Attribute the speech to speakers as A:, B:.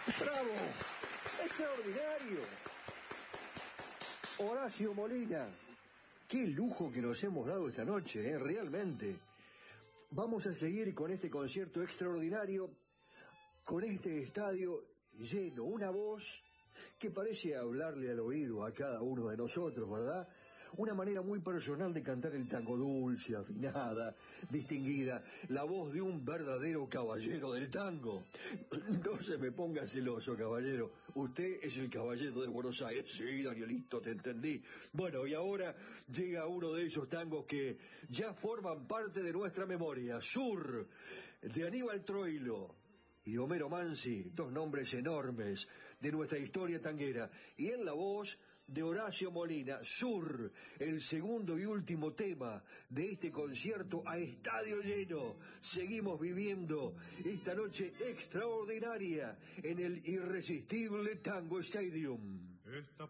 A: ¡Bravo! ¡Extraordinario! Horacio Molina, qué lujo que nos hemos dado esta noche, realmente. Vamos a seguir con este concierto extraordinario, con este estadio lleno, una voz que parece hablarle al oído a cada uno de nosotros, ¿verdad? Una manera muy personal de cantar el tango, dulce, afinada, distinguida, la voz de un verdadero caballero del tango. No se me ponga celoso, caballero. Usted es el caballero de Buenos Aires. Sí, Danielito, te entendí. Bueno, y ahora llega uno de esos tangos que ya forman parte de nuestra memoria. Sur, de Aníbal Troilo y Homero Mansi, dos nombres enormes de nuestra historia tanguera, y en la voz de Horacio Molina, Sur, el segundo y último tema de este concierto a estadio lleno. Seguimos viviendo esta noche extraordinaria en el irresistible Tango Stadium.